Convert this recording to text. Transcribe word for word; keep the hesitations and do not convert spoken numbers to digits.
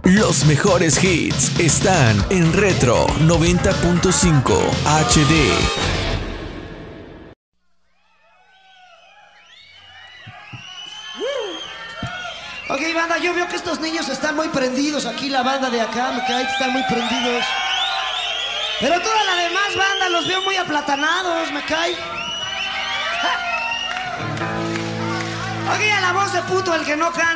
Los mejores hits están en Retro noventa punto cinco H D. Ok, banda, yo veo que estos niños están muy prendidos. Aquí la banda de acá, me cae que están muy prendidos. Pero toda la demás banda los veo muy aplatanados, me cae. Ok, a la voz de puto el que no canta.